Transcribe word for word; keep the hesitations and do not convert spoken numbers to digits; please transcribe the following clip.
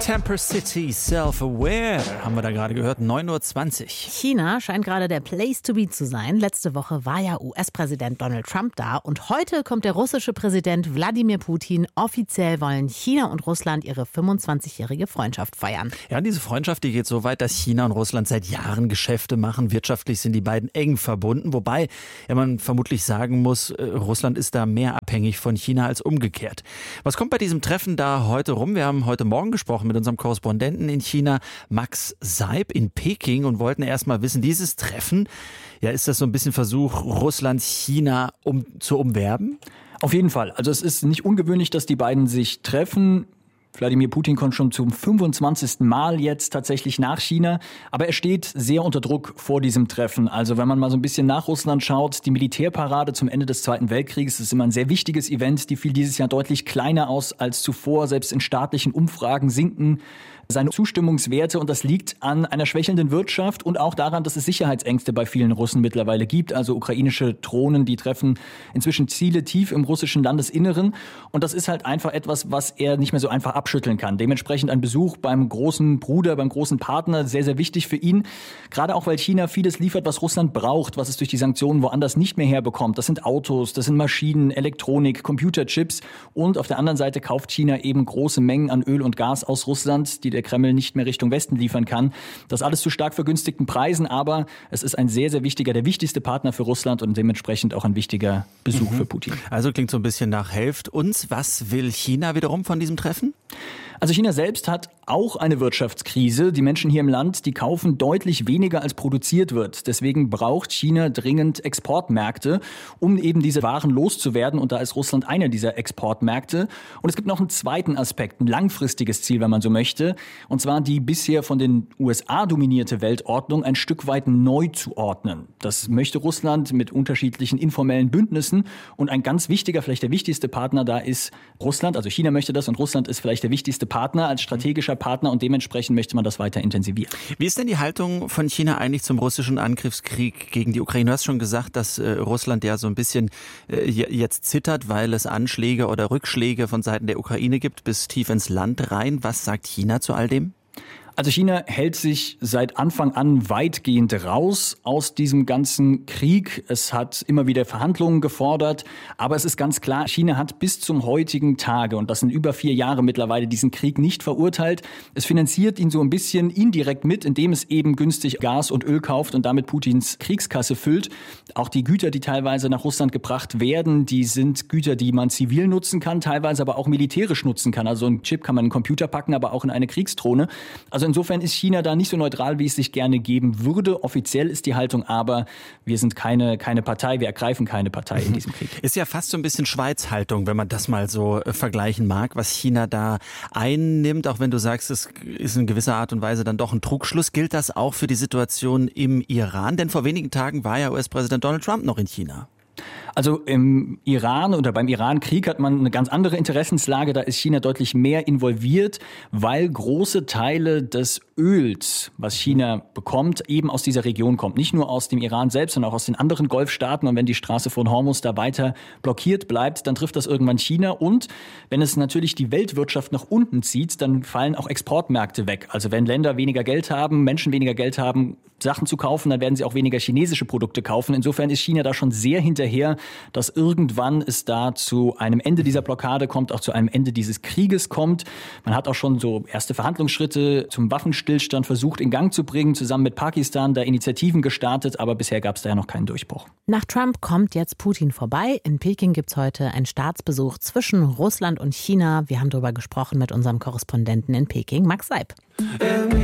Temper City, Self-Aware, haben wir da gerade gehört, neun Uhr zwanzig. China scheint gerade der Place to be zu sein. Letzte Woche war ja U S-Präsident Donald Trump da und heute kommt der russische Präsident Wladimir Putin. Offiziell wollen China und Russland ihre fünfundzwanzigjährige Freundschaft feiern. Ja, diese Freundschaft, die geht so weit, dass China und Russland seit Jahren Geschäfte machen. Wirtschaftlich sind die beiden eng verbunden, wobei ja, man vermutlich sagen muss, Russland ist da mehr abhängig von China als umgekehrt. Was kommt bei diesem Treffen da heute rum? Wir haben heute Morgen gesprochen mit unserem Korrespondenten in China, Max Seib in Peking, und wollten erst mal wissen, dieses Treffen, ja, ist das so ein bisschen Versuch, Russland, China um, zu umwerben? Auf jeden Fall. Also es ist nicht ungewöhnlich, dass die beiden sich treffen. Wladimir Putin kommt schon zum fünfundzwanzigsten Mal jetzt tatsächlich nach China, aber er steht sehr unter Druck vor diesem Treffen. Also wenn man mal so ein bisschen nach Russland schaut, die Militärparade zum Ende des Zweiten Weltkrieges ist immer ein sehr wichtiges Event. Die fiel dieses Jahr deutlich kleiner aus als zuvor. Selbst in staatlichen Umfragen sinken seine Zustimmungswerte, und das liegt an einer schwächelnden Wirtschaft und auch daran, dass es Sicherheitsängste bei vielen Russen mittlerweile gibt. Also ukrainische Drohnen, die treffen inzwischen Ziele tief im russischen Landesinneren, und das ist halt einfach etwas, was er nicht mehr so einfach abschütteln kann. Dementsprechend ein Besuch beim großen Bruder, beim großen Partner, sehr, sehr wichtig für ihn. Gerade auch, weil China vieles liefert, was Russland braucht, was es durch die Sanktionen woanders nicht mehr herbekommt. Das sind Autos, das sind Maschinen, Elektronik, Computerchips, und auf der anderen Seite kauft China eben große Mengen an Öl und Gas aus Russland, die der Kreml nicht mehr Richtung Westen liefern kann. Das alles zu stark vergünstigten Preisen, aber es ist ein sehr, sehr wichtiger, der wichtigste Partner für Russland und dementsprechend auch ein wichtiger Besuch mhm. für Putin. Also klingt so ein bisschen nach helft uns. Was will China wiederum von diesem Treffen? Also China selbst hat auch eine Wirtschaftskrise. Die Menschen hier im Land, die kaufen deutlich weniger, als produziert wird. Deswegen braucht China dringend Exportmärkte, um eben diese Waren loszuwerden. Und da ist Russland einer dieser Exportmärkte. Und es gibt noch einen zweiten Aspekt, ein langfristiges Ziel, wenn man so möchte. Und zwar die bisher von den U S A dominierte Weltordnung ein Stück weit neu zu ordnen. Das möchte Russland mit unterschiedlichen informellen Bündnissen. Und ein ganz wichtiger, vielleicht der wichtigste Partner da ist Russland. Also China möchte das und Russland ist vielleicht der wichtigste Partner als strategischer Partner, und dementsprechend möchte man das weiter intensivieren. Wie ist denn die Haltung von China eigentlich zum russischen Angriffskrieg gegen die Ukraine? Du hast schon gesagt, dass äh, Russland ja so ein bisschen äh, jetzt zittert, weil es Anschläge oder Rückschläge von Seiten der Ukraine gibt bis tief ins Land rein. Was sagt China zu all dem? Also China hält sich seit Anfang an weitgehend raus aus diesem ganzen Krieg. Es hat immer wieder Verhandlungen gefordert, aber es ist ganz klar, China hat bis zum heutigen Tage, und das sind über vier Jahre mittlerweile, diesen Krieg nicht verurteilt. Es finanziert ihn so ein bisschen indirekt mit, indem es eben günstig Gas und Öl kauft und damit Putins Kriegskasse füllt. Auch die Güter, die teilweise nach Russland gebracht werden, die sind Güter, die man zivil nutzen kann, teilweise aber auch militärisch nutzen kann. Also ein Chip kann man in einen Computer packen, aber auch in eine Kriegsdrohne. Also insofern ist China da nicht so neutral, wie es sich gerne geben würde. Offiziell ist die Haltung aber, wir sind keine, keine Partei, wir ergreifen keine Partei in diesem Krieg. Ist ja fast so ein bisschen Schweiz-Haltung, wenn man das mal so äh, vergleichen mag, was China da einnimmt, auch wenn du sagst, es ist in gewisser Art und Weise dann doch ein Trugschluss. Gilt das auch für die Situation im Iran? Denn vor wenigen Tagen war ja U S-Präsident Donald Trump noch in China. Also im Iran oder beim Iran-Krieg hat man eine ganz andere Interessenslage. Da ist China deutlich mehr involviert, weil große Teile des Öls, was China bekommt, eben aus dieser Region kommt. Nicht nur aus dem Iran selbst, sondern auch aus den anderen Golfstaaten. Und wenn die Straße von Hormuz da weiter blockiert bleibt, dann trifft das irgendwann China. Und wenn es natürlich die Weltwirtschaft nach unten zieht, dann fallen auch Exportmärkte weg. Also wenn Länder weniger Geld haben, Menschen weniger Geld haben, Sachen zu kaufen, dann werden sie auch weniger chinesische Produkte kaufen. Insofern ist China da schon sehr hinterher, dass irgendwann es da zu einem Ende dieser Blockade kommt, auch zu einem Ende dieses Krieges kommt. Man hat auch schon so erste Verhandlungsschritte zum Waffenstillstand versucht in Gang zu bringen, zusammen mit Pakistan da Initiativen gestartet, aber bisher gab es da ja noch keinen Durchbruch. Nach Trump kommt jetzt Putin vorbei. In Peking gibt es heute einen Staatsbesuch zwischen Russland und China. Wir haben darüber gesprochen mit unserem Korrespondenten in Peking, Max Seib.